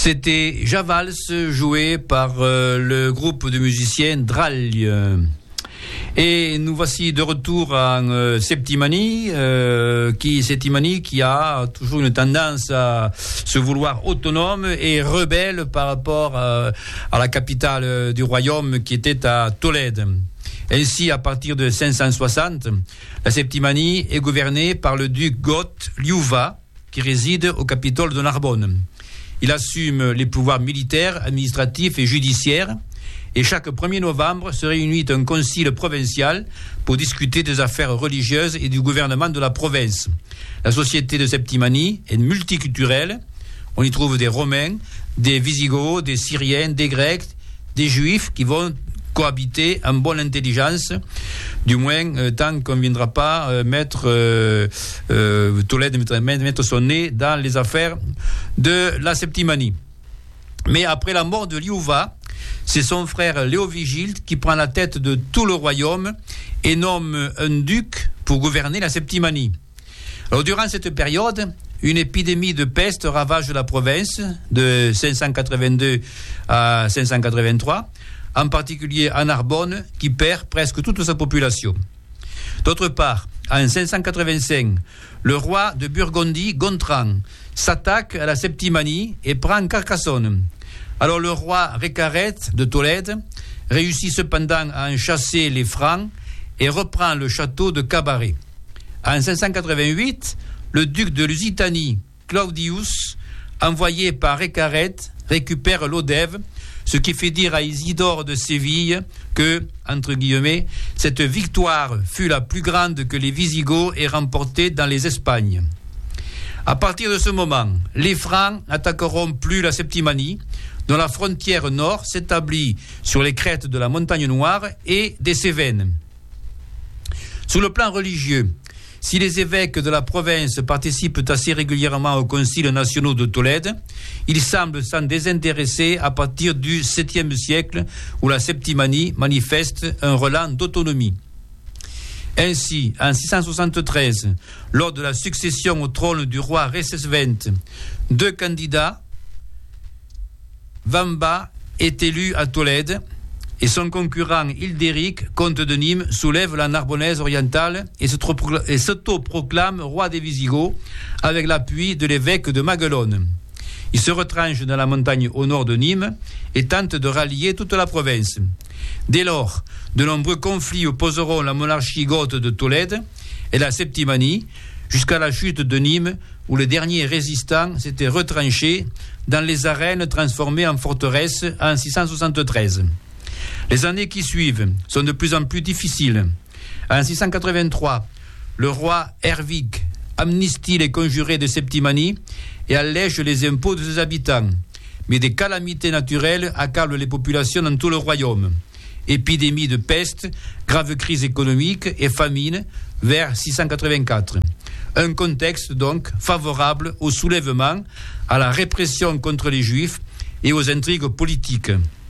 C'était Javals, joué par le groupe de musiciens Draglio. Et nous voici de retour en Septimanie, Septimanie qui a toujours une tendance à se vouloir autonome et rebelle par rapport à la capitale du royaume qui était à Tolède. Ainsi, à partir de 560, la Septimanie est gouvernée par le duc goth Liuva, qui réside au Capitole de Narbonne. Il assume les pouvoirs militaires, administratifs et judiciaires, et chaque 1er novembre se réunit un concile provincial pour discuter des affaires religieuses et du gouvernement de la province. La société de Septimanie est multiculturelle. On y trouve des Romains, des Visigoths, des Syriens, des Grecs, des Juifs qui vont cohabiter en bonne intelligence, du moins tant qu'on ne viendra pas mettre Tolède, mettre son nez dans les affaires de la Septimanie. Mais après la mort de Liuva, c'est son frère Léovigilde qui prend la tête de tout le royaume et nomme un duc pour gouverner la Septimanie. Alors, durant cette période, une épidémie de peste ravage la province de 582 à 583, en particulier à Narbonne, qui perd presque toute sa population. D'autre part, en 585, le roi de Burgondie, Gontran, s'attaque à la Septimanie et prend Carcassonne. Alors le roi Récaret de Tolède réussit cependant à en chasser les Francs et reprend le château de Cabaret. En 588, le duc de Lusitanie, Claudius, envoyé par Récaret, récupère l'Odève, ce qui fait dire à Isidore de Séville que, entre guillemets, cette victoire fut la plus grande que les Visigoths aient remportée dans les Espagnes. À partir de ce moment, les Francs n'attaqueront plus la Septimanie, dont la frontière nord s'établit sur les crêtes de la Montagne Noire et des Cévennes. Sur le plan religieux, si les évêques de la province participent assez régulièrement aux conciles nationaux de Tolède, ils semblent s'en désintéresser à partir du 7e siècle où la Septimanie manifeste un relent d'autonomie. Ainsi, en 673, lors de la succession au trône du roi Recesvent, 2 candidats, Vamba est élu à Tolède et son concurrent Hildéric, comte de Nîmes, soulève la Narbonnaise orientale et s'autoproclame roi des Visigoths avec l'appui de l'évêque de Maguelone. Il se retranche dans la montagne au nord de Nîmes et tente de rallier toute la province. Dès lors, de nombreux conflits opposeront la monarchie goth de Tolède et la Septimanie jusqu'à la chute de Nîmes où le dernier résistant s'était retranché dans les arènes transformées en forteresse en 673. Les années qui suivent sont de plus en plus difficiles. En 683, le roi Herwig amnistie les conjurés de Septimanie et allège les impôts de ses habitants. Mais des calamités naturelles accablent les populations dans tout le royaume. Épidémie de peste, grave crise économique et famine vers 684. Un contexte donc favorable au soulèvement, à la répression contre les Juifs et aux intrigues politiques.